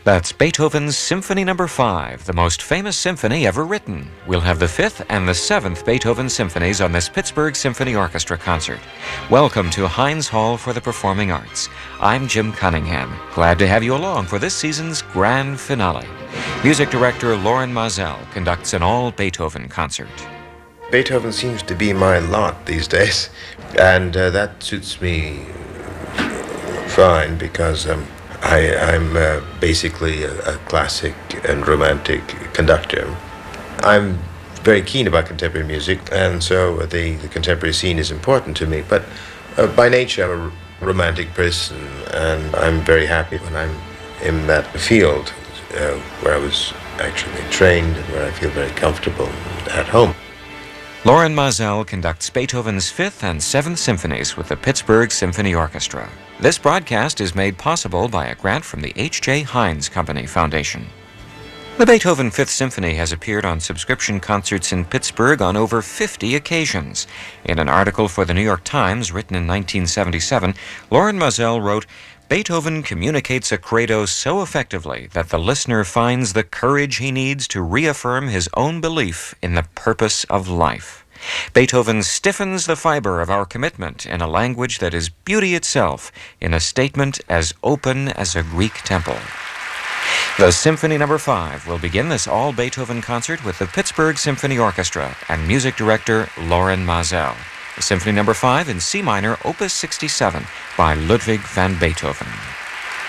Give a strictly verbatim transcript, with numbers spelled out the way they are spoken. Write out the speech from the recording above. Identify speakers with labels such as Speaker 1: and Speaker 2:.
Speaker 1: That's Beethoven's Symphony Number five, the most famous symphony ever written. We'll have the fifth and the seventh Beethoven symphonies on this Pittsburgh Symphony Orchestra concert. Welcome to Heinz Hall for the Performing Arts. I'm Jim Cunningham, glad to have you along for this season's grand finale. Music director Loren Maazel conducts an all-Beethoven concert.
Speaker 2: Beethoven seems to be my lot these days, and uh, that suits me fine because um, I, I'm uh, basically a, a classic and romantic conductor. I'm very keen about contemporary music, and so the, the contemporary scene is important to me. But uh, by nature, I'm a r- romantic person, and I'm very happy when I'm in that field uh, where I was actually trained and where I feel very comfortable at home.
Speaker 1: Loren Maazel conducts Beethoven's fifth and seventh symphonies with the Pittsburgh Symphony Orchestra. This broadcast is made possible by a grant from the H J. Heinz Company Foundation. The Beethoven Fifth Symphony has appeared on subscription concerts in Pittsburgh on over fifty occasions. In an article for the New York Times written in nineteen seventy-seven, Loren Maazel wrote, "Beethoven communicates a credo so effectively that the listener finds the courage he needs to reaffirm his own belief in the purpose of life. Beethoven stiffens the fiber of our commitment in a language that is beauty itself, in a statement as open as a Greek temple." The Symphony Number five will begin this all-Beethoven concert with the Pittsburgh Symphony Orchestra and music director Loren Maazel. The Symphony Number five in C minor, Opus sixty-seven by Ludwig van Beethoven.